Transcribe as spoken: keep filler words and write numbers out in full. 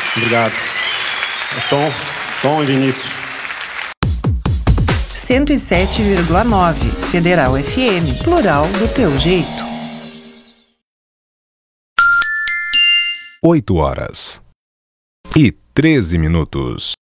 Obrigado. Tom, Tom e Vinícius. cento e sete vírgula nove Federal F M, plural do teu jeito. oito horas e treze minutos.